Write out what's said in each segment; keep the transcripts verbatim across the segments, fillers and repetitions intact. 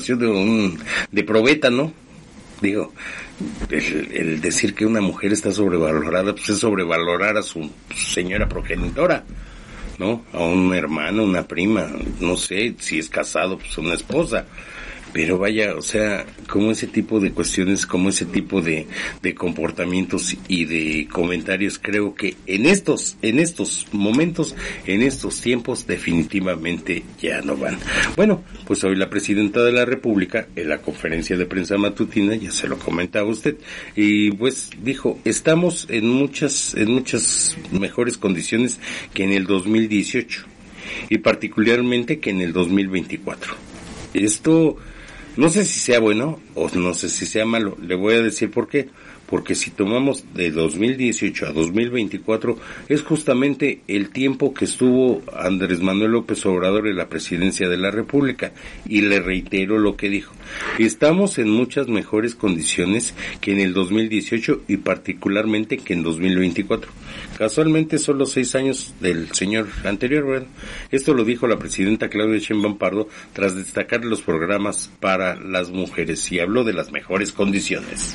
de un de probeta, ¿no? Digo, el, el decir que una mujer está sobrevalorada, pues es sobrevalorar a su señora progenitora, ¿no? A un hermano, una prima, no sé, si es casado, pues una esposa. Pero vaya, o sea, como ese tipo de cuestiones, como ese tipo de, de comportamientos y de comentarios, creo que en estos, en estos momentos, en estos tiempos, definitivamente ya no van. Bueno, pues hoy la Presidenta de la República, en la conferencia de prensa matutina, ya se lo comentaba usted, y pues dijo, estamos en muchas, en muchas mejores condiciones que en el dos mil dieciocho, y particularmente que en el dos mil veinticuatro. Esto, no sé si sea bueno o no sé si sea malo, le voy a decir por qué. Porque si tomamos de dos mil dieciocho a dos mil veinticuatro, es justamente el tiempo que estuvo Andrés Manuel López Obrador en la presidencia de la República. Y le reitero lo que dijo. Estamos en muchas mejores condiciones que en el dos mil dieciocho y particularmente que en dos mil veinticuatro. Casualmente son los seis años del señor anterior, ¿verdad? Esto lo dijo la presidenta Claudia Sheinbaum Pardo tras destacar los programas para las mujeres y habló de las mejores condiciones.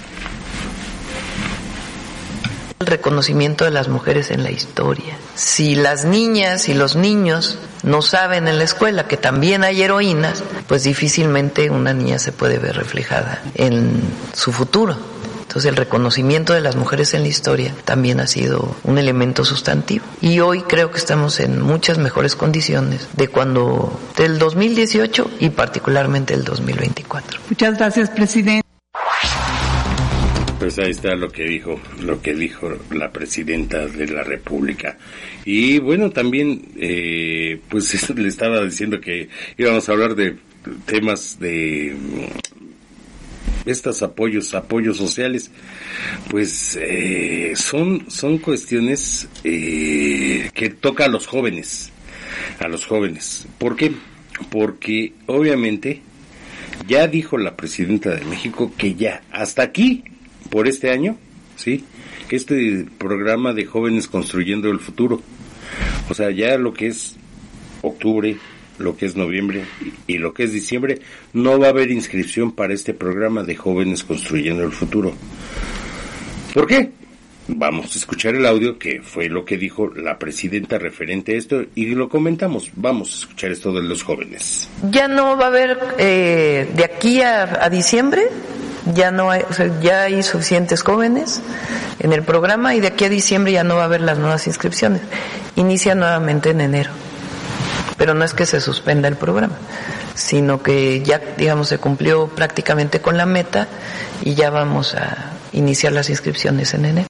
El reconocimiento de las mujeres en la historia. Si las niñas y los niños no saben en la escuela que también hay heroínas, pues difícilmente una niña se puede ver reflejada en su futuro. Entonces el reconocimiento de las mujeres en la historia también ha sido un elemento sustantivo. Y hoy creo que estamos en muchas mejores condiciones de cuando, del dos mil dieciocho y particularmente el dos mil veinticuatro. Muchas gracias, presidente. Pues ahí está lo que dijo, lo que dijo la presidenta de la República. Y bueno, también, eh, pues le estaba diciendo que íbamos a hablar de temas de estos apoyos, apoyos sociales. Pues eh, son, son cuestiones eh, que toca a los jóvenes, a los jóvenes. ¿Por qué? Porque obviamente ya dijo la presidenta de México que ya, hasta aquí, por este año, sí, este programa de Jóvenes Construyendo el Futuro, o sea, ya lo que es octubre, lo que es noviembre y lo que es diciembre, no va a haber inscripción para este programa de Jóvenes Construyendo el Futuro. ¿Por qué? Vamos a escuchar el audio que fue lo que dijo la presidenta referente a esto y lo comentamos. Vamos a escuchar esto de los jóvenes. Ya no va a haber eh, de aquí a, a diciembre. Ya no hay, o sea, ya hay suficientes jóvenes en el programa y de aquí a diciembre ya no va a haber las nuevas inscripciones. Inicia nuevamente en enero. Pero no es que se suspenda el programa, sino que ya, digamos, se cumplió prácticamente con la meta y ya vamos a iniciar las inscripciones en enero.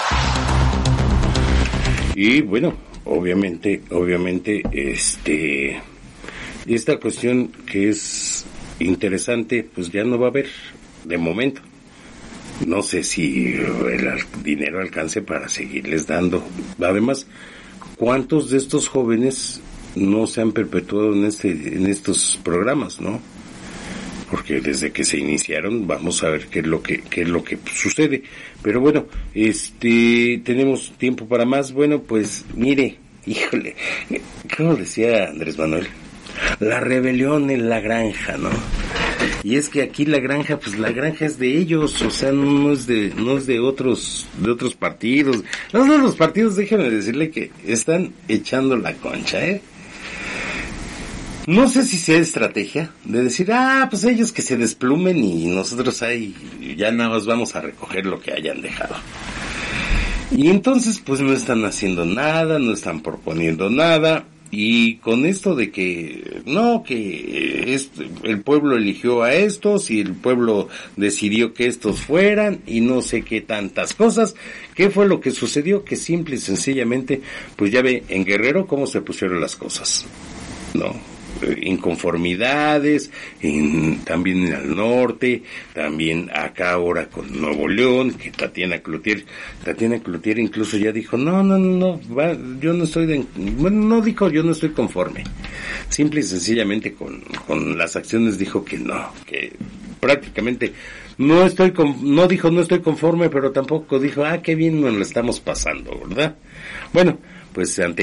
Y bueno, obviamente, obviamente, este, esta cuestión que es interesante, pues ya no va a haber. De momento, no sé si el dinero alcance para seguirles dando. Además, ¿cuántos de estos jóvenes no se han perpetuado en este, en estos programas, no? Porque desde que se iniciaron, vamos a ver qué es lo que, qué es lo que sucede. Pero bueno, este, tenemos tiempo para más. Bueno, pues mire, híjole, ¿cómo decía Andrés Manuel? La rebelión en la granja, ¿no? Y es que aquí la granja, pues la granja es de ellos, o sea, no es de, no es de otros, de otros partidos. Los de los partidos, déjenme decirle que están echando la concha, ¿eh? No sé si sea estrategia de decir, ah, pues ellos que se desplumen y nosotros ahí ya nada más vamos a recoger lo que hayan dejado. Y entonces, pues no están haciendo nada, no están proponiendo nada. Y con esto de que, no, que este, el pueblo eligió a estos y el pueblo decidió que estos fueran y no sé qué tantas cosas, ¿qué fue lo que sucedió? Que simple y sencillamente, pues ya ve en Guerrero cómo se pusieron las cosas, ¿no? Inconformidades, en, también en el norte, también acá ahora con Nuevo León, que Tatiana Cloutier, Tatiana Cloutier incluso ya dijo, no, no, no, va, yo no estoy, de, bueno, no dijo, yo no estoy conforme, simple y sencillamente con, con las acciones dijo que no, que prácticamente no estoy, con, no dijo no estoy conforme, pero tampoco dijo, ah, qué bien nos lo estamos pasando, ¿verdad? Bueno, pues ante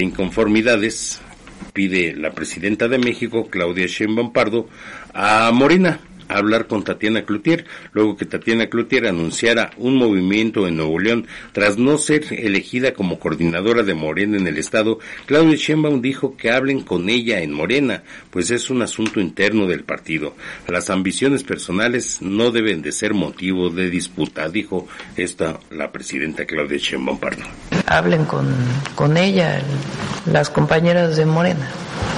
inconformidades, pide la presidenta de México, Claudia Sheinbaum Pardo, a Morena, a hablar con Tatiana Cloutier, luego que Tatiana Cloutier anunciara un movimiento en Nuevo León tras no ser elegida como coordinadora de Morena en el estado. Claudia Sheinbaum dijo que hablen con ella en Morena, pues es un asunto interno del partido. Las ambiciones personales no deben de ser motivo de disputa, dijo esta la presidenta Claudia Sheinbaum Pardo. Hablen con, con ella, las compañeras de Morena.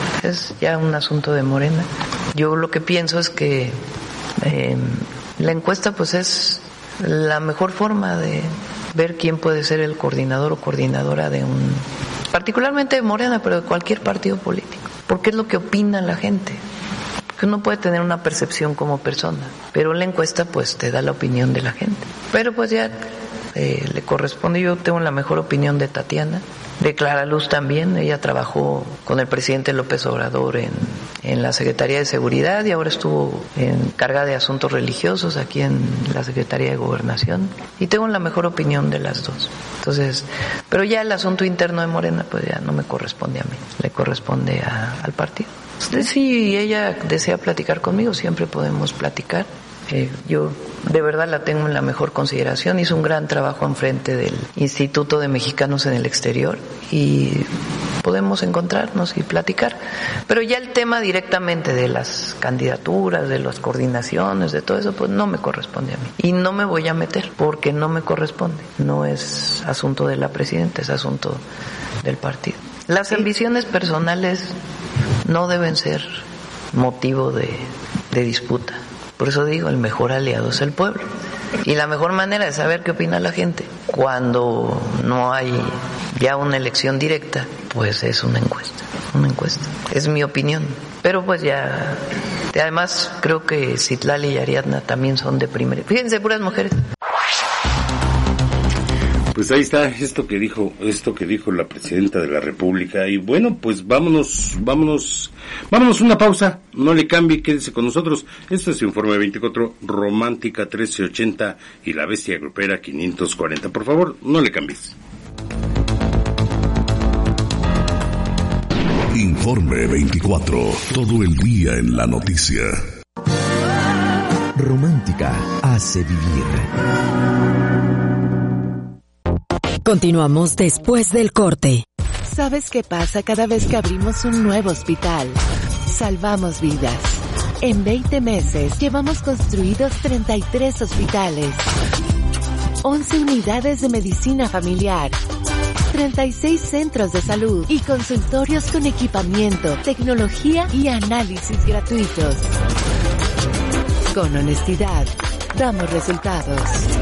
Es ya un asunto de Morena. Yo lo que pienso es que eh, la encuesta pues es la mejor forma de ver quién puede ser el coordinador o coordinadora de un, particularmente de Morena, pero de cualquier partido político, porque es lo que opina la gente. Porque uno puede tener una percepción como persona, pero la encuesta pues te da la opinión de la gente. Pero pues ya eh, le corresponde, yo tengo la mejor opinión de Tatiana, de Clara Luz también. Ella trabajó con el presidente López Obrador en, en la Secretaría de Seguridad y ahora estuvo encargada de asuntos religiosos aquí en la Secretaría de Gobernación, y tengo la mejor opinión de las dos. Entonces, pero ya el asunto interno de Morena pues ya no me corresponde a mí, le corresponde a, al partido. Si ella desea platicar conmigo, siempre podemos platicar. Eh, yo de verdad la tengo en la mejor consideración. Hizo un gran trabajo en frente del Instituto de Mexicanos en el Exterior y podemos encontrarnos y platicar. Pero ya el tema directamente de las candidaturas, de las coordinaciones, de todo eso, pues no me corresponde a mí. Y no me voy a meter porque no me corresponde. No es asunto de la presidenta, es asunto del partido. Las ambiciones personales no deben ser motivo de, de disputa. Por eso digo, el mejor aliado es el pueblo. Y la mejor manera de saber qué opina la gente cuando no hay ya una elección directa, pues es una encuesta, una encuesta. Es mi opinión. Pero pues ya, además creo que Citlali y Ariadna también son de primera. Fíjense, puras mujeres. Pues ahí está esto que dijo, esto que dijo la presidenta de la República. Y bueno, pues vámonos, vámonos, vámonos una pausa, no le cambie, quédese con nosotros. Esto es Informe veinticuatro, Romántica trece ochenta y La Bestia Grupera quinientos cuarenta. Por favor, no le cambies. Informe veinticuatro, todo el día en la noticia. Romántica hace vivir. Continuamos después del corte. ¿Sabes qué pasa cada vez que abrimos un nuevo hospital? Salvamos vidas. En veinte meses llevamos construidos treinta y tres hospitales, once unidades de medicina familiar, treinta y seis centros de salud y consultorios con equipamiento, tecnología y análisis gratuitos. Con honestidad, damos resultados.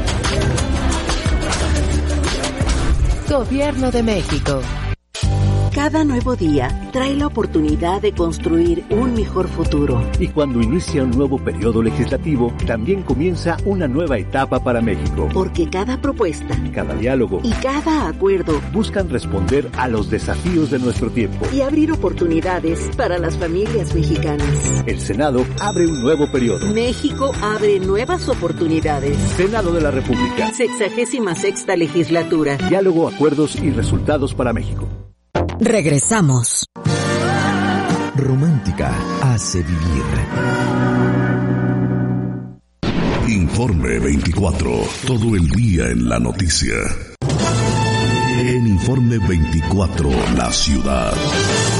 Gobierno de México. Cada nuevo día trae la oportunidad de construir un mejor futuro. Y cuando inicia un nuevo periodo legislativo, también comienza una nueva etapa para México. Porque cada propuesta, cada diálogo y cada acuerdo buscan responder a los desafíos de nuestro tiempo y abrir oportunidades para las familias mexicanas. El Senado abre un nuevo periodo. México abre nuevas oportunidades. Senado de la República. Sexagésima sexta legislatura. Diálogo, acuerdos y resultados para México. Regresamos. Romántica hace vivir. Informe veinticuatro, todo el día en la noticia. En Informe veinticuatro, la ciudad.